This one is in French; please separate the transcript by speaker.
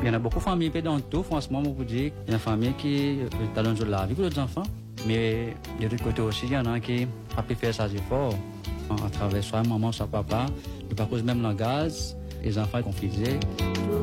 Speaker 1: Il y en a beaucoup de familles dans tout, franchement, on vous dire, il y a une famille qui est dans le la vie pour les enfants, mais de l'autre côté aussi, il y en a qui a pu faire ça efforts à travers soit maman, soit papa, de pas cause même langage, les enfants confusés.